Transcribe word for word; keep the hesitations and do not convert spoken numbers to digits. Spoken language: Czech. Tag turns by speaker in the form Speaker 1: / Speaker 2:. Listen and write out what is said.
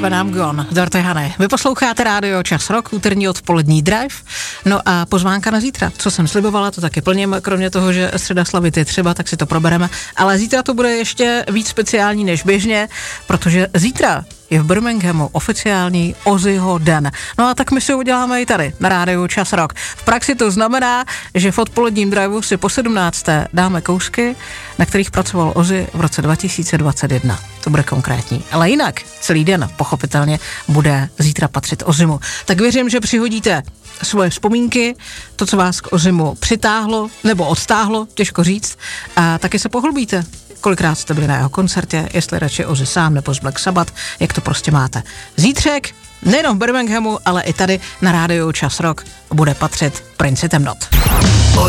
Speaker 1: when I'm gone, Dorothy Hany. Vy posloucháte rádio Čas Rock, úterní odpolední drive. No a pozvánka na zítra. Co jsem slibovala, to taky plním, kromě toho, že středa slavit je třeba, tak si to probereme. Ale zítra to bude ještě víc speciální než běžně, protože zítra je v Birminghamu oficiální Ozzyho den. No a tak my si uděláme i tady na rádiu Čas Rock. V praxi to znamená, že v odpoledním driveu si po sedmnácté dáme kousky, na kterých pracoval Ozzy v roce dva tisíce dvacet jedna. To bude konkrétní. Ale jinak celý den pochopitelně bude zítra patřit Ozzymu. Tak věřím, že přihodíte svoje vzpomínky, to, co vás k Ozzymu přitáhlo nebo odtáhlo, těžko říct, a taky se pohlbíte. Kolikrát jste byli na jeho koncertě, jestli radši Ozzy sám nebo z Black Sabbath, jak to prostě máte. Zítřek, nejenom v Birminghamu, ale i tady na rádiu Čas Rock bude patřit Princi Temnot.